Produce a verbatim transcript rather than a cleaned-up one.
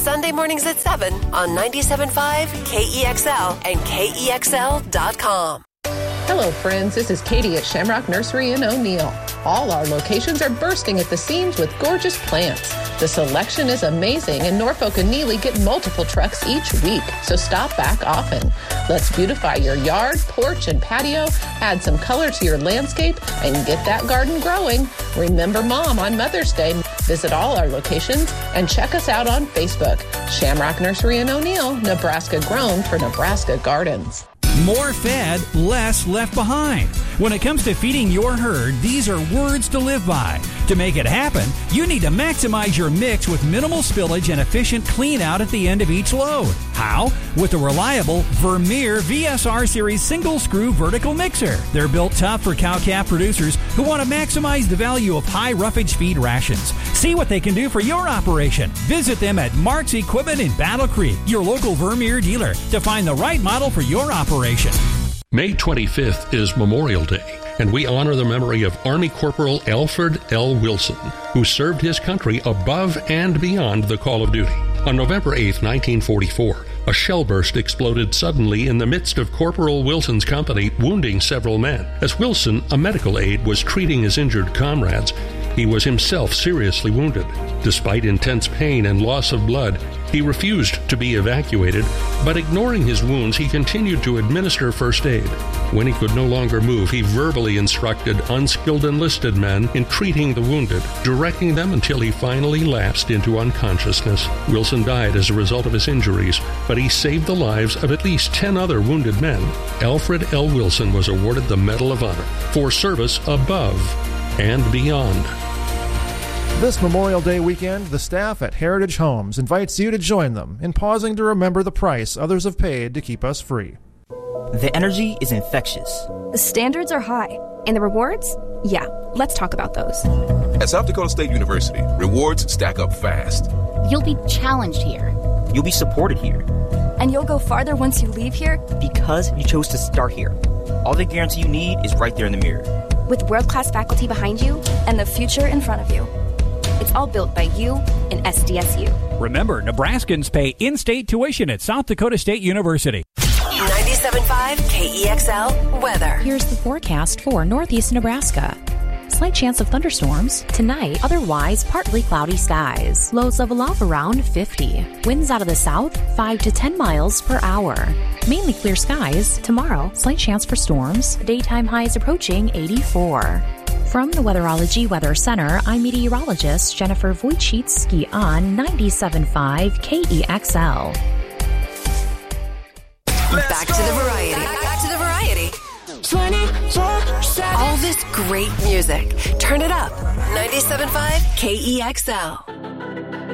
Sunday mornings at seven on ninety-seven point five K E X L and K E X L dot com. Hello, friends. This is Katie at Shamrock Nursery in O'Neill. All our locations are bursting at the seams with gorgeous plants. The selection is amazing, and Norfolk and Neely get multiple trucks each week, so stop back often. Let's beautify your yard, porch, and patio, add some color to your landscape, and get that garden growing. Remember Mom on Mother's Day. Visit all our locations and check us out on Facebook. Shamrock Nursery in O'Neill, Nebraska grown for Nebraska gardens. More fed, less left behind. When it comes to feeding your herd, these are words to live by. To make it happen, you need to maximize your mix with minimal spillage and efficient clean out at the end of each load. How? With the reliable Vermeer V S R Series single screw vertical mixer. They're built tough for cow-calf producers who want to maximize the value of high roughage feed rations. See what they can do for your operation. Visit them at Mark's Equipment in Battle Creek, your local Vermeer dealer, to find the right model for your operation. May twenty-fifth is Memorial Day, and we honor the memory of Army Corporal Alfred L. Wilson, who served his country above and beyond the call of duty. On November eighth, nineteen forty-four, a shell burst exploded suddenly in the midst of Corporal Wilson's company, wounding several men. As Wilson, a medical aide, was treating his injured comrades, he was himself seriously wounded. Despite intense pain and loss of blood, he refused to be evacuated, but ignoring his wounds, he continued to administer first aid. When he could no longer move, he verbally instructed unskilled enlisted men in treating the wounded, directing them until he finally lapsed into unconsciousness. Wilson died as a result of his injuries, but he saved the lives of at least ten other wounded men. Alfred L. Wilson was awarded the Medal of Honor for service above and beyond. This Memorial Day weekend, the staff at Heritage Homes invites you to join them in pausing to remember the price others have paid to keep us free. The energy is infectious. The standards are high. And the rewards? Yeah, let's talk about those. At South Dakota State University, rewards stack up fast. You'll be challenged here. You'll be supported here. And you'll go farther once you leave here? Because you chose to start here. All the guarantee you need is right there in the mirror. With world-class faculty behind you and the future in front of you. It's all built by you and S D S U. Remember, Nebraskans pay in-state tuition at South Dakota State University. ninety-seven point five K E X L weather. Here's the forecast for northeast Nebraska. Slight chance of thunderstorms. Tonight, otherwise partly cloudy skies. Lows level off around fifty. Winds out of the south, five to ten miles per hour. Mainly clear skies. Tomorrow, slight chance for storms. Daytime highs approaching eighty-four. From the Weatherology Weather Center, I'm meteorologist Jennifer Wojcicki on ninety-seven point five K E X L. Back to the variety. Back to the variety. twenty-four seven All this great music. Turn it up. ninety-seven point five K E X L.